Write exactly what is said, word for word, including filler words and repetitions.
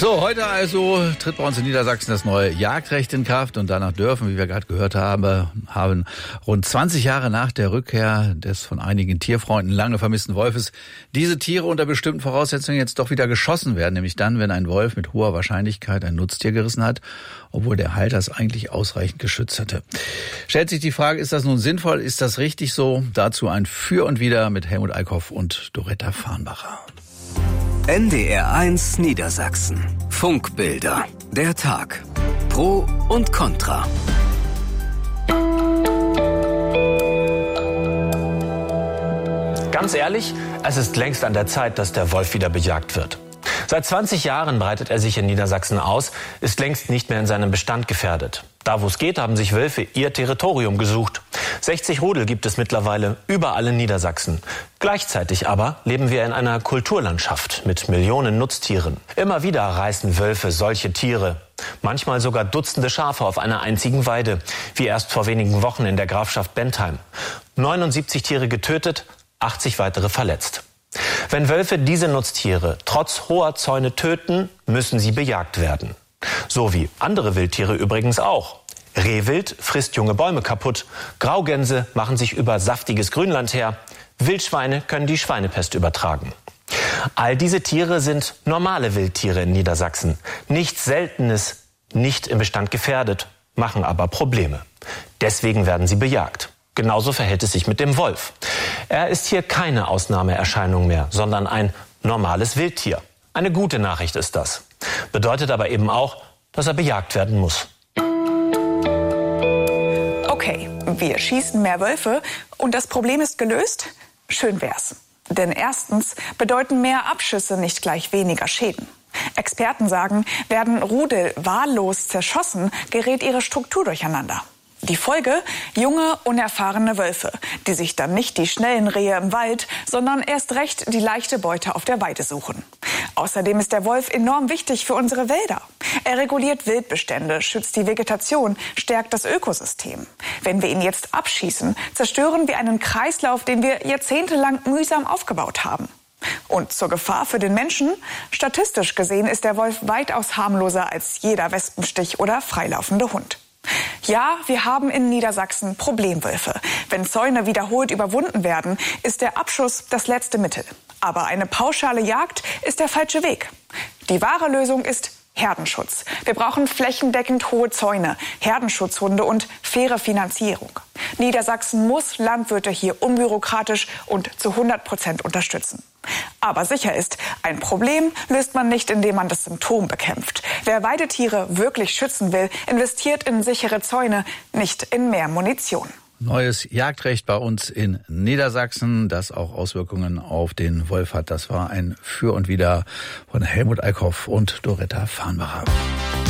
So, heute also tritt bei uns in Niedersachsen das neue Jagdrecht in Kraft und danach dürfen, wie wir gerade gehört haben, haben rund zwanzig Jahre nach der Rückkehr des von einigen Tierfreunden lange vermissten Wolfes diese Tiere unter bestimmten Voraussetzungen jetzt doch wieder geschossen werden, nämlich dann, wenn ein Wolf mit hoher Wahrscheinlichkeit ein Nutztier gerissen hat, obwohl der Halter es eigentlich ausreichend geschützt hatte. Stellt sich die Frage, ist das nun sinnvoll, ist das richtig so? Dazu ein Für und Wider mit Helmut Eickhoff und Doretta Farnbacher. N D R eins Niedersachsen. Funkbilder. Der Tag. Pro und Contra. Ganz ehrlich, es ist längst an der Zeit, dass der Wolf wieder bejagt wird. Seit zwanzig Jahren breitet er sich in Niedersachsen aus, ist längst nicht mehr in seinem Bestand gefährdet. Da, wo es geht, haben sich Wölfe ihr Territorium gesucht. sechzig Rudel gibt es mittlerweile überall in Niedersachsen. Gleichzeitig aber leben wir in einer Kulturlandschaft mit Millionen Nutztieren. Immer wieder reißen Wölfe solche Tiere. Manchmal sogar Dutzende Schafe auf einer einzigen Weide, wie erst vor wenigen Wochen in der Grafschaft Bentheim. neunundsiebzig Tiere getötet, achtzig weitere verletzt. Wenn Wölfe diese Nutztiere trotz hoher Zäune töten, müssen sie bejagt werden. So wie andere Wildtiere übrigens auch. Rehwild frisst junge Bäume kaputt, Graugänse machen sich über saftiges Grünland her, Wildschweine können die Schweinepest übertragen. All diese Tiere sind normale Wildtiere in Niedersachsen. Nichts Seltenes, nicht im Bestand gefährdet, machen aber Probleme. Deswegen werden sie bejagt. Genauso verhält es sich mit dem Wolf. Er ist hier keine Ausnahmeerscheinung mehr, sondern ein normales Wildtier. Eine gute Nachricht ist das. Bedeutet aber eben auch, dass er bejagt werden muss. Okay, wir schießen mehr Wölfe und das Problem ist gelöst? Schön wär's. Denn erstens bedeuten mehr Abschüsse nicht gleich weniger Schäden. Experten sagen, werden Rudel wahllos zerschossen, gerät ihre Struktur durcheinander. Die Folge? Junge, unerfahrene Wölfe, die sich dann nicht die schnellen Rehe im Wald, sondern erst recht die leichte Beute auf der Weide suchen. Außerdem ist der Wolf enorm wichtig für unsere Wälder. Er reguliert Wildbestände, schützt die Vegetation, stärkt das Ökosystem. Wenn wir ihn jetzt abschießen, zerstören wir einen Kreislauf, den wir jahrzehntelang mühsam aufgebaut haben. Und zur Gefahr für den Menschen? Statistisch gesehen ist der Wolf weitaus harmloser als jeder Wespenstich oder freilaufende Hund. Ja, wir haben in Niedersachsen Problemwölfe. Wenn Zäune wiederholt überwunden werden, ist der Abschuss das letzte Mittel. Aber eine pauschale Jagd ist der falsche Weg. Die wahre Lösung ist Herdenschutz. Wir brauchen flächendeckend hohe Zäune, Herdenschutzhunde und faire Finanzierung. Niedersachsen muss Landwirte hier unbürokratisch und zu hundert Prozent unterstützen. Aber sicher ist, ein Problem löst man nicht, indem man das Symptom bekämpft. Wer Weidetiere wirklich schützen will, investiert in sichere Zäune, nicht in mehr Munition. Neues Jagdrecht bei uns in Niedersachsen, das auch Auswirkungen auf den Wolf hat. Das war ein Für und Wider von Helmut Eickhoff und Doretta Farnbacher.